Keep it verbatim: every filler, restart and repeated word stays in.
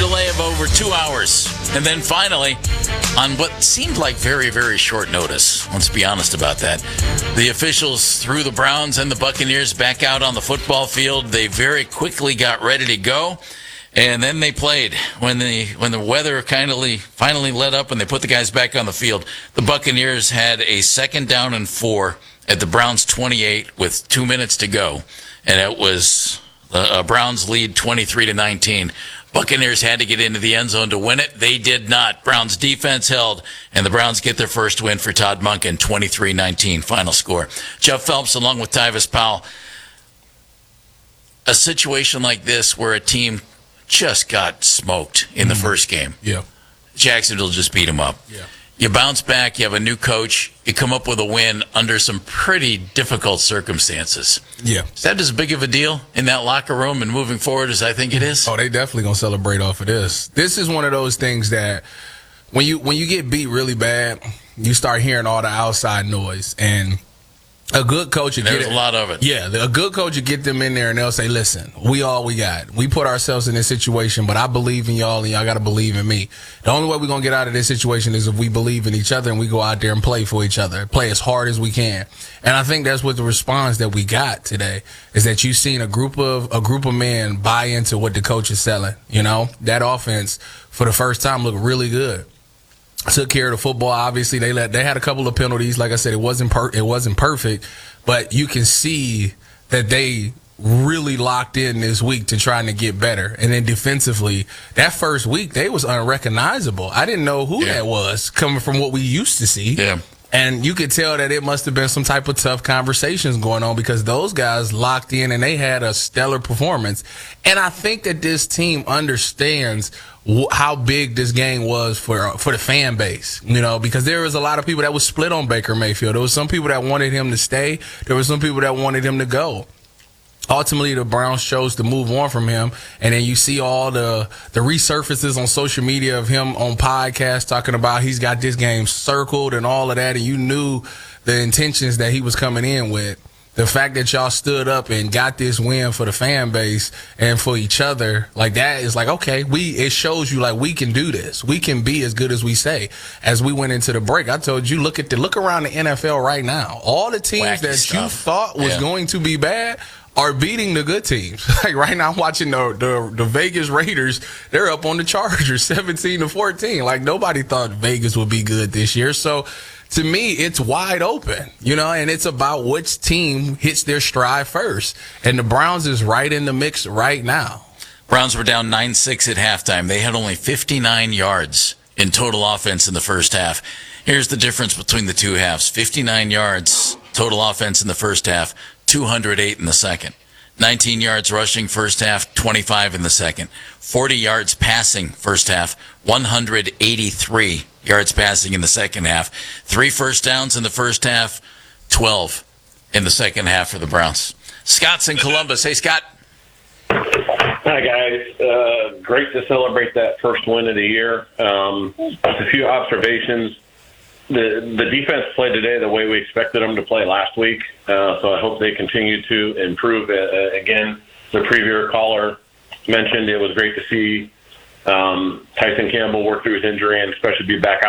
delay of over two hours. And then finally, on what seemed like very, very short notice, let's be honest about that, the officials threw the Browns and the Buccaneers back out on the football field. They very quickly got ready to go. And then they played. When the when the weather kindly finally let up and they put the guys back on the field, the Buccaneers had a second down and four at the Browns twenty-eight with two minutes to go. And it was the uh, Browns lead twenty-three to nineteen. Buccaneers had to get into the end zone to win it. They did not. Browns defense held, and the Browns get their first win for Todd Monken, twenty-three nineteen final score. Jeff Phelps along with Tyvis Powell. A situation like this where a team just got smoked in the mm. first game. Yeah. Jacksonville just beat them up. Yeah. You bounce back, you have a new coach, you come up with a win under some pretty difficult circumstances. Yeah. Is that as big of a deal in that locker room and moving forward as I think it is? Oh, they definitely going to celebrate off of this. This is one of those things that when you when you get beat really bad, you start hearing all the outside noise. And a good coach would There's get a lot of it. Yeah, a good coach would get them in there and they'll say, listen, we all we got. We put ourselves in this situation, but I believe in y'all and y'all got to believe in me. The only way we're going to get out of this situation is if we believe in each other and we go out there and play for each other, play as hard as we can. And I think that's what the response that we got today is that you've seen a group of a group of men buy into what the coach is selling. You know, that offense for the first time looked really good. Took care of the football. Obviously, they let they had a couple of penalties. Like I said, it wasn't per, it wasn't perfect, but you can see that they really locked in this week to trying to get better. And then defensively, that first week they was unrecognizable. I didn't know who yeah. that was coming from what we used to see. Yeah. And you could tell that it must have been some type of tough conversations going on because those guys locked in and they had a stellar performance. And I think that this team understands wh- how big this game was for for the fan base, you know, because there was a lot of people that was split on Baker Mayfield. There was some people that wanted him to stay. There were some people that wanted him to go. Ultimately, the Browns chose to move on from him, and then you see all the the resurfaces on social media of him on podcasts talking about he's got this game circled and all of that, and you knew the intentions that he was coming in with. The fact that y'all stood up and got this win for the fan base and for each other, like that is like, okay, we it shows you like we can do this. We can be as good as we say. As we went into the break, I told you, look at the look around the N F L right now. All the teams Wacky that stuff. you thought was yeah. going to be bad are beating the good teams. Like right now, I'm watching the, the the Vegas Raiders. They're up on the Chargers, seventeen to fourteen. Like nobody thought Vegas would be good this year. So to me, it's wide open, you know, and it's about which team hits their stride first. And the Browns is right in the mix right now. Browns were down nine six at halftime. They had only fifty-nine yards in total offense in the first half. Here's the difference between the two halves. fifty-nine yards total offense in the first half, two hundred eight in the second. nineteen yards rushing first half, twenty-five in the second. forty yards passing first half, one hundred eighty-three yards passing in the second half. Three first downs in the first half, twelve in the second half for the Browns. Scott's in Columbus. Hey, Scott. Hi, guys. Uh, great to celebrate that first win of the year. Um, a few observations. The the defense played today the way we expected them to play last week, uh, so I hope they continue to improve. Uh, again, the previous caller mentioned it was great to see um, Tyson Campbell work through his injury and especially be back out